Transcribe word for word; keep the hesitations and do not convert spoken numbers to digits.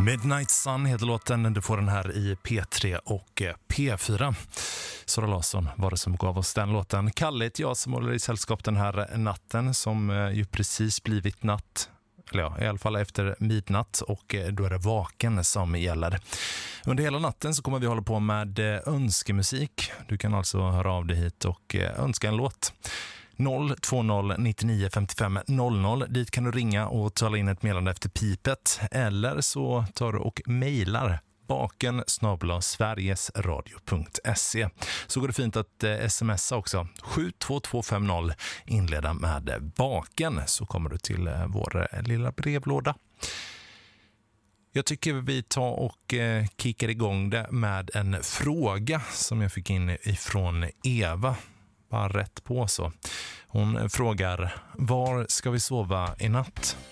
Midnight Sun heter låten. Du får den här i P tre och P fyra. Sara Larsson var det som gav oss den låten. Kalligt, jag som håller i sällskap den här natten som ju precis blivit natt. Eller ja, i alla fall efter midnatt, och då är det vaken som gäller. Under hela natten så kommer vi hålla på med önskemusik. Du kan alltså höra av dig hit och önska en låt. noll två noll nittionio femtiofem noll noll. Dit kan du ringa och tala in ett meddelande efter pipet. Eller så tar du och mejlar baken snabel-a sverigesradio punkt se. Så går det fint att eh, smsa också. sju två två fem noll. Inleda med baken, så kommer du till eh, vår eh, lilla brevlåda. Jag tycker vi tar och eh, kickar igång det med en fråga som jag fick in ifrån Eva. Bara rätt på så. Hon frågar: var ska vi sova i natt?